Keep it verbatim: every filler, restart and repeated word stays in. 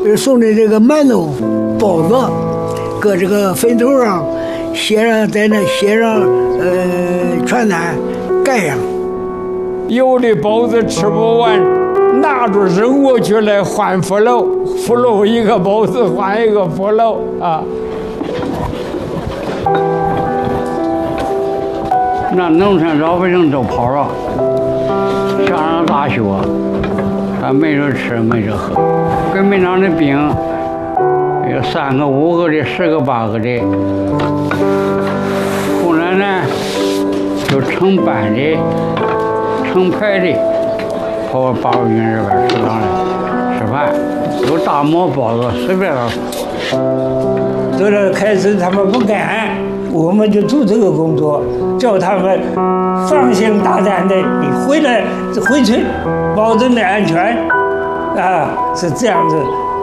送的这个馒头、包子，搁这个坟头上写上，在那写上呃传单盖上。 有的包子吃不完，拿着扔过去来换福楼，福楼一个包子换一个福楼啊。 那农村老百姓都跑了，上上大学，他没着吃没着喝，革命党的兵有三个五个的十个八个的，后来呢就成班的成排的跑八路军这边食堂里吃饭，有大馍包子随便了。 到了开始他们不干，我们就做这个工作，叫他们放心大胆的，你回来回去，保证的安全，啊，是这样子